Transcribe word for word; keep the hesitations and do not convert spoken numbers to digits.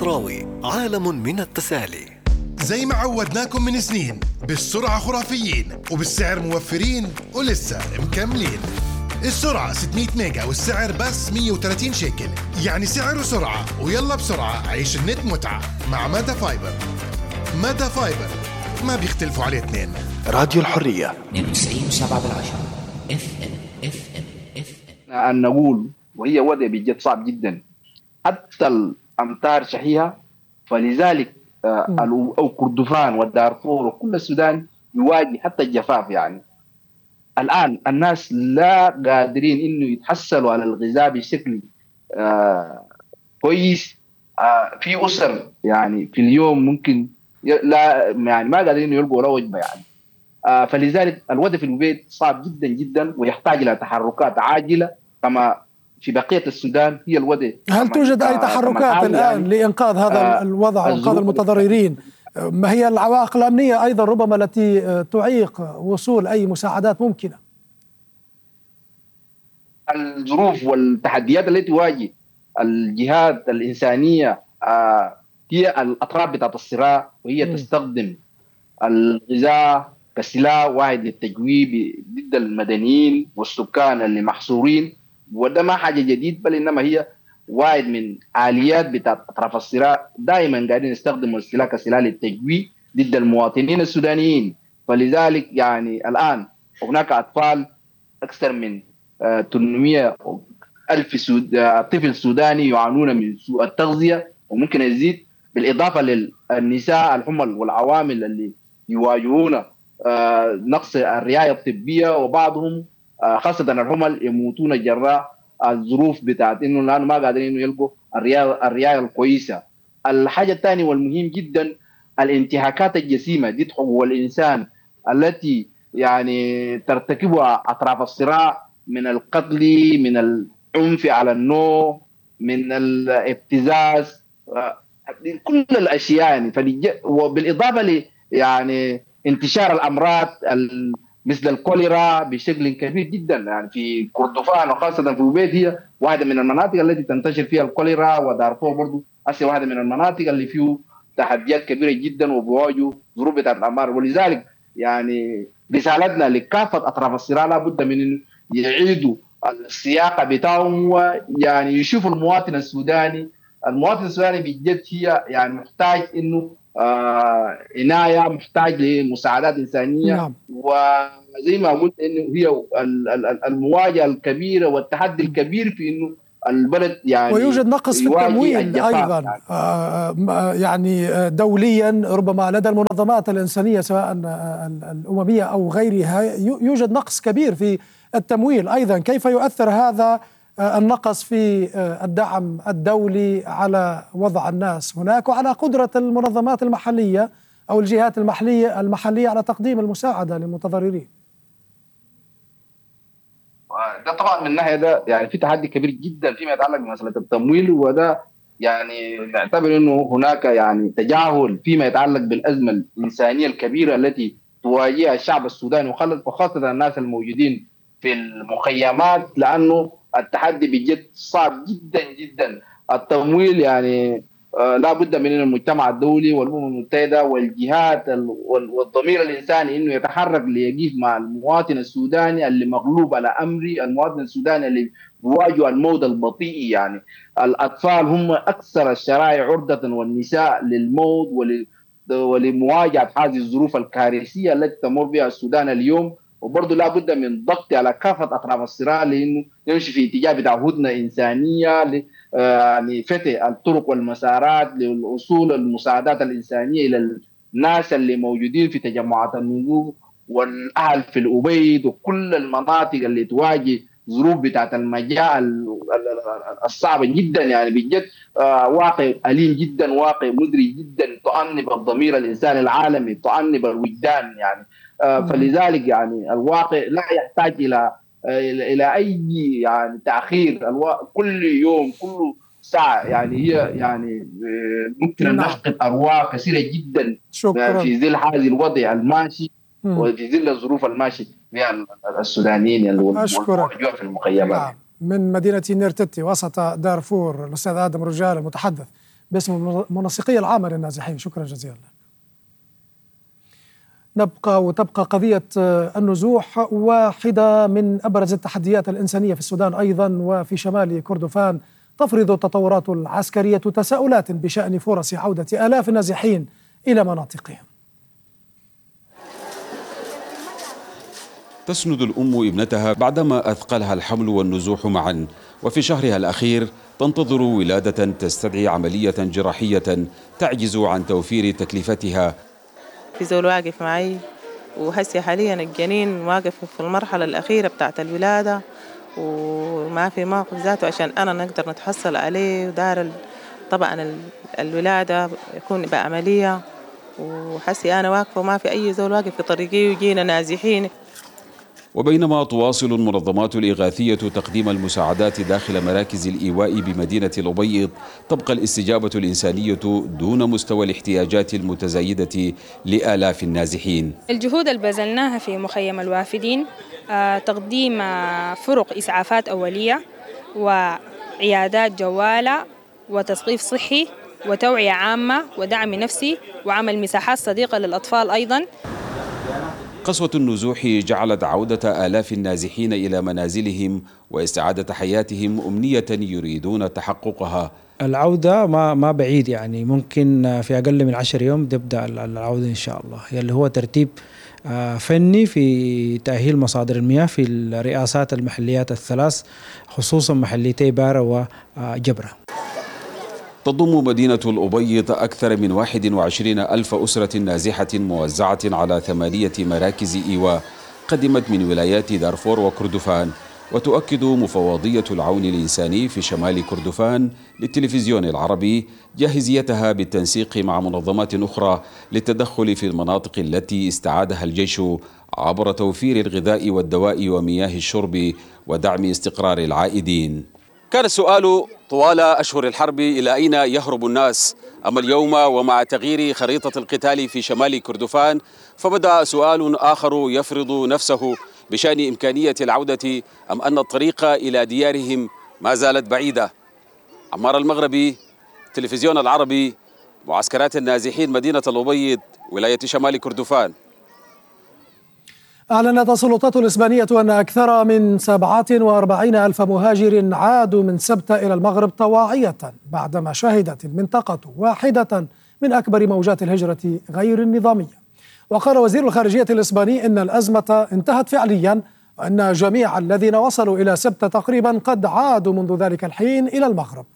المصراوي، عالم من التسالي. زي ما عودناكم من سنين، بالسرعة خرافيين وبالسعر موفرين ولسه مكملين. السرعة ستمية ميجا والسعر بس مية وثلاثين شيكل، يعني سعر وسرعة. ويلا بسرعة عيش النت متعة مع مادا فايبر. مادا فايبر ما بيختلفوا عليه اثنين. راديو الحرية اثنين وتسعين وسبعة بالعشرة اف ام اف ام اف ام. أن نقول وهي وضع بجد صعب جدا، حتى الأمطار شحيحة. فلذلك آه أو كردفان والدارفور وكل السودان يواجه حتى الجفاف. يعني الآن الناس لا قادرين إنه يتحصلوا على الغذاء بشكل آه كويس. آه في أسر يعني في اليوم ممكن لا يعني ما قادرين يلقوا ولا وجبة يعني. آه فلذلك الوضع في البيت صعب جدا جدا ويحتاج إلى تحركات عاجلة كما في بقية السودان. هي الوضع. هل توجد أي تحركات الآن يعني لإنقاذ هذا آه الوضع وإنقاذ المتضررين؟ ما هي العوائق الأمنية أيضا ربما التي تعيق وصول أي مساعدات ممكنة؟ الظروف والتحديات التي تواجه الجهات الإنسانية آه هي الأطراف بتاعت الصراع، وهي م. تستخدم الغذاء كسلاح واحد للتجويب ضد المدنيين والسكان اللي محصورين. وده ما حاجة جديد، بل إنما هي واحد من آليات بتاعت أطراف الصراع. دائما قاعدين يستخدموا السلاح كسلاح للتجويب ضد المواطنين السودانيين. فلذلك يعني الآن هناك أطفال أكثر من ثمانمئة ألف سود... طفل سوداني يعانون من سوء التغذية وممكن يزيد، بالإضافة للنساء الحمل والعوامل اللي يواجهون نقص الرعاية الطبية، وبعضهم خاصة الحمل يموتون جراء الظروف بتاعت إنه الآن ما قادرين يلقوا الرعاية الرعاية الكويسة. الحاجة الثانية والمهم جدا الانتهاكات الجسيمة ضد حقوق الإنسان التي يعني ترتكبها أطراف الصراع، من القتل، من العنف على النوع، من الابتزاز، كل الأشياء يعني. وبالإضافة ل يعني انتشار الأمراض مثل الكوليرا بشكل كبير جدا يعني في كردفان وخاصة في وبيت، هي واحدة من المناطق التي تنتشر فيها الكوليرا، ودارفور برضو أسيا واحدة من المناطق اللي فيه تحديات كبيرة جدا وبيواجهوا ظروف بتاعت الأمراض. ولذلك يعني رسالتنا لكافة أطراف الصراع لابد من إنه يعيدوا السياقة بتاعهم، ويعني يشوفوا المواطن السوداني. المواطن السوداني بجد هي يعني محتاج إنه آه عناية، محتاج لمساعدات إنسانية. نعم. وزي ما قلت إنه هي المواجهة الكبيرة والتحدي الكبير في إنه البلد يعني ويوجد نقص في التمويل أيضا يعني. آه يعني دوليا ربما لدى المنظمات الإنسانية سواء الأممية أو غيرها يوجد نقص كبير في التمويل أيضا. كيف يؤثر هذا النقص في الدعم الدولي على وضع الناس هناك وعلى قدرة المنظمات المحلية أو الجهات المحلية المحلية على تقديم المساعدة للمتضررين؟ ده طبعا من الناحية ده يعني في تحدي كبير جدا فيما يتعلق بمسألة التمويل، وده يعني نعتبر انه هناك يعني تجاهل فيما يتعلق بالأزمة الإنسانية الكبيرة التي تواجهها الشعب السوداني وخاصة الناس الموجودين في المخيمات، لأنه التحدي بجد صعب جدا جدا. التمويل يعني آه لا بد من المجتمع الدولي والأمم المتحدة والجهات والضمير الإنساني إنه يتحرك ليقف مع المواطن السوداني اللي مغلوب على أمري، المواطن السوداني اللي بيواجه الموت البطيء. يعني الأطفال هم أكثر الشرائع عرضة والنساء للموت ولمواجهة هذه الظروف الكارثية التي تمر بها السودان اليوم. وبرضه لا بد من ضغط على كافة أطراف الصراع لأنه يمشي في اتجاه بتاع هدنة إنسانية لفتح الطرق والمسارات للوصول المساعدات الإنسانية إلى الناس اللي موجودين في تجمعات النزوح والأهل في الأبيض وكل المناطق اللي تواجه ظروف بتاعت المجاعة الصعبة جدا. يعني بجد واقع أليم جدا، واقع مدري جدا، تؤنب الضمير الإنساني العالمي، تؤنب الوجدان يعني. فلذلك يعني الواقع لا يحتاج إلى إلى أي يعني تأخير. كل يوم كل ساعة يعني هي يعني ممكن أن نفقد أرواح كثيرة جدا. شكرا. في ظل هذه الوضع الماشي وفي ظل الظروف الماشي فيها السودانيين والموجودين في المخيمات. من مدينة نيرتتي وسط دارفور الأستاذ آدم رجال المتحدث باسم المنسقية العامة للنازحين. شكرا جزيلا لك. نبقى وتبقى قضية النزوح واحدة من أبرز التحديات الإنسانية في السودان أيضا وفي شمال كردفان. تفرض التطورات العسكرية تساؤلات بشأن فرص عودة آلاف النازحين إلى مناطقهم. تسند الأم ابنتها بعدما أثقلها الحمل والنزوح معا، وفي شهرها الأخير تنتظر ولادة تستدعي عملية جراحية تعجز عن توفير تكلفتها. في زول واقف معي، وهسي حاليا الجنين واقف في المرحلة الأخيرة بتاعت الولادة، وما في موقف ذاته عشان أنا نقدر نتحصل عليه، ودار طبعا الولادة يكون بعملية، وحسي أنا واقفة وما في أي زول واقف في طريقي ويجينا نازحين. وبينما تواصل المنظمات الإغاثية تقديم المساعدات داخل مراكز الإيواء بمدينة الأبيض، تبقى الاستجابة الإنسانية دون مستوى الاحتياجات المتزايدة لآلاف النازحين. الجهود اللي بذلناها في مخيم الوافدين تقديم فرق إسعافات أولية وعيادات جوالة وتثقيف صحي وتوعية عامة ودعم نفسي وعمل مساحات صديقة للأطفال أيضاً. قسوة النزوح جعلت عودة آلاف النازحين إلى منازلهم واستعادة حياتهم أمنية يريدون تحققها. العودة ما ما بعيد، يعني ممكن في أقل من عشر يوم تبدأ العودة إن شاء الله، اللي هو ترتيب فني في تأهيل مصادر المياه في الرئاسات المحليات الثلاث، خصوصا محليتي بارة وجبرة. تضم مدينة الأبيض أكثر من واحد وعشرين ألف أسرة نازحة موزعة على ثمانية مراكز إيواء قدمت من ولايات دارفور وكردفان. وتؤكد مفوضية العون الإنساني في شمال كردفان للتلفزيون العربي جاهزيتها بالتنسيق مع منظمات أخرى للتدخل في المناطق التي استعادها الجيش عبر توفير الغذاء والدواء ومياه الشرب ودعم استقرار العائدين. كان السؤال طوال أشهر الحرب إلى أين يهرب الناس؟ أما اليوم ومع تغيير خريطة القتال في شمال كردفان فبدأ سؤال آخر يفرض نفسه بشأن إمكانية العودة، أم أن الطريق إلى ديارهم ما زالت بعيدة. عمار المغربي، تلفزيون العربي، معسكرات النازحين، مدينة الأبيض، ولاية شمال كردفان. أعلنت السلطات الإسبانية أن أكثر من سبعة وأربعين ألف مهاجر عادوا من سبتة إلى المغرب طواعية بعدما شهدت المنطقة واحدة من أكبر موجات الهجرة غير النظامية. وقال وزير الخارجية الإسباني إن الأزمة انتهت فعليا، وأن جميع الذين وصلوا إلى سبتة تقريبا قد عادوا منذ ذلك الحين إلى المغرب.